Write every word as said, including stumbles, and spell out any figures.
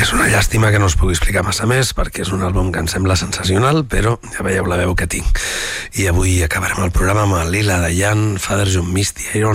és una llàstima que no us pugui explicar massa més, perquè és un àlbum que em sembla sensacional, però ja veieu la veu que tinc. I avui acabarem el programa amb el Lila Dayan, Father John Misty, Iron